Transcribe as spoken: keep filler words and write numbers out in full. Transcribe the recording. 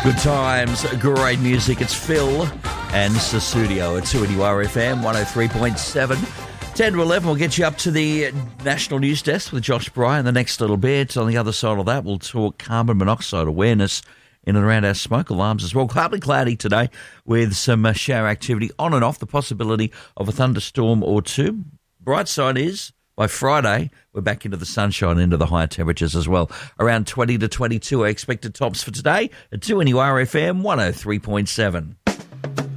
Good times, great music. It's Phil and Sussudio at two N U R F M one oh three point seven. ten to eleven, we'll get you up to the National News Desk with Josh Bryan the next little bit. On the other side of that, we'll talk carbon monoxide awareness in and around our smoke alarms as well. Partly cloudy today with some uh, shower activity on and off, the possibility of a thunderstorm or two. Bright side is, by Friday, we're back into the sunshine, into the higher temperatures as well. Around twenty to twenty-two are expected tops for today at two N U R F M one oh three point seven.